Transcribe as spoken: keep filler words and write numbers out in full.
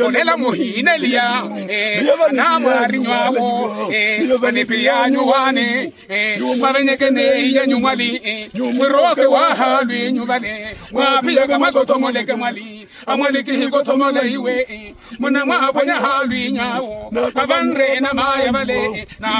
olela mohine lia eh na mari nywawo eh bani pia nyuwane eh mabenye kene ya nyumali eh muroke wa halwi nyubale wa pia kama gotomole kemali amwali ki gotomole iwe muna ma panya halwi nyawo avanre na maya bale na